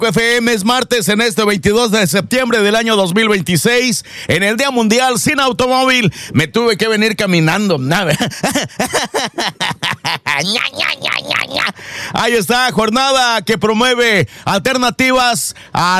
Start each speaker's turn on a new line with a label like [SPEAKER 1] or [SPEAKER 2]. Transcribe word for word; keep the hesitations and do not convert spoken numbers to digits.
[SPEAKER 1] F M. Es martes en este veintidós de septiembre del año dos mil veintiséis. En el Día Mundial sin Automóvil me tuve que venir caminando. Ahí está, jornada que promueve alternativas a